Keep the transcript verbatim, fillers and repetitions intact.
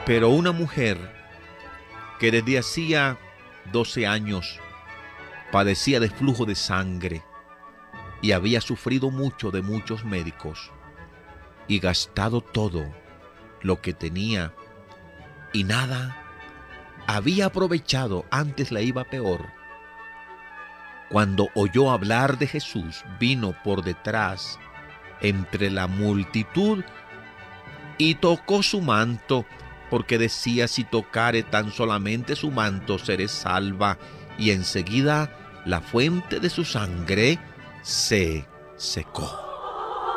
Pero una mujer que desde hacía doce años padecía de flujo de sangre y había sufrido mucho de muchos médicos y gastado todo lo que tenía y nada había aprovechado, antes le iba peor. Cuando oyó hablar de Jesús, vino por detrás entre la multitud y tocó su manto, porque decía: si tocare tan solamente su manto, seré salva. Y enseguida la fuente de su sangre se secó.